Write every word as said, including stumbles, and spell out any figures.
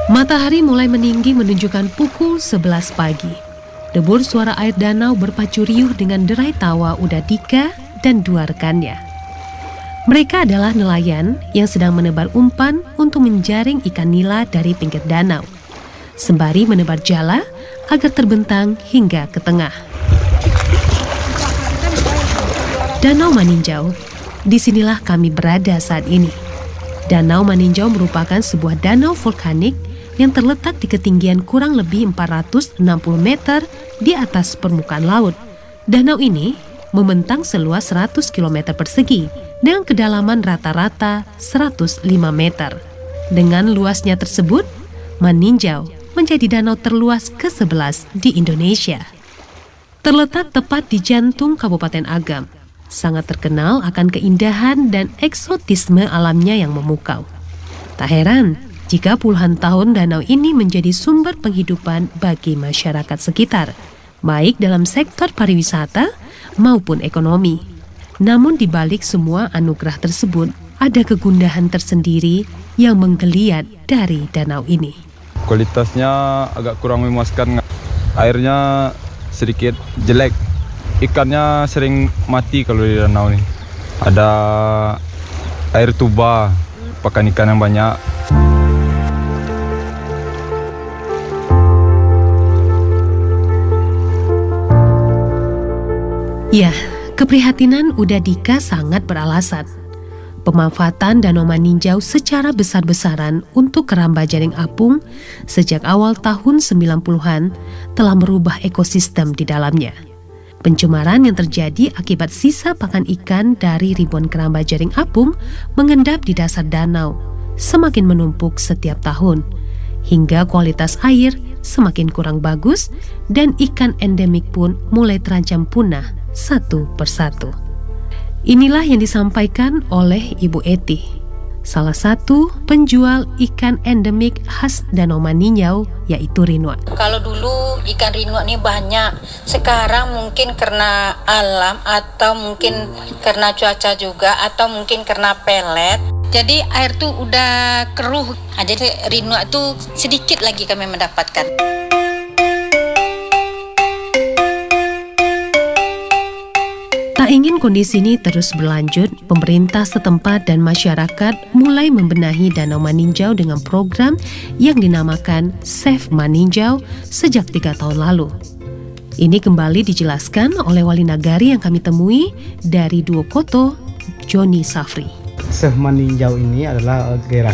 Matahari mulai meninggi menunjukkan pukul sebelas pagi. Debur suara air danau berpacu riuh dengan derai tawa Udadika dan dua rekannya. Mereka adalah nelayan yang sedang menebar umpan untuk menjaring ikan nila dari pinggir danau, sembari menebar jala agar terbentang hingga ke tengah. Danau Maninjau, disinilah kami berada saat ini. Danau Maninjau merupakan sebuah danau vulkanik yang terletak di ketinggian kurang lebih empat ratus enam puluh meter di atas permukaan laut. Danau ini membentang seluas seratus kilometer persegi dengan kedalaman rata-rata seratus lima meter. Dengan luasnya tersebut, Maninjau menjadi danau terluas kesebelas di Indonesia. Terletak tepat di jantung Kabupaten Agam, sangat terkenal akan keindahan dan eksotisme alamnya yang memukau. Tak heran jika puluhan tahun danau ini menjadi sumber penghidupan bagi masyarakat sekitar, baik dalam sektor pariwisata maupun ekonomi. Namun di balik semua anugerah tersebut, ada kegundahan tersendiri yang menggeliat dari danau ini. Kualitasnya agak kurang memuaskan, airnya sedikit jelek, ikannya sering mati kalau di danau ini. Ada air tuba, pakan ikan yang banyak. Ya, keprihatinan Udadika sangat beralasan. Pemanfaatan Danau Maninjau secara besar-besaran untuk keramba jaring apung sejak awal tahun sembilan puluhan telah merubah ekosistem di dalamnya. Pencemaran yang terjadi akibat sisa pakan ikan dari ribuan keramba jaring apung mengendap di dasar danau semakin menumpuk setiap tahun, hingga kualitas air semakin kurang bagus dan ikan endemik pun mulai terancam punah satu persatu. Inilah yang disampaikan oleh Ibu Eti, salah satu penjual ikan endemik khas Danau Maninjau, yaitu rinua. Kalau dulu ikan rinua ini banyak, sekarang mungkin karena alam atau mungkin karena cuaca juga atau mungkin karena pelet. Jadi air tuh udah keruh, nah, jadi rinua tuh sedikit lagi kami mendapatkan. Tak ingin kondisi ini terus berlanjut, pemerintah setempat dan masyarakat mulai membenahi Danau Maninjau dengan program yang dinamakan Save Maninjau sejak tiga tahun lalu. Ini kembali dijelaskan oleh wali nagari yang kami temui dari Duokoto, Joni Safri. Save Maninjau ini adalah gerakan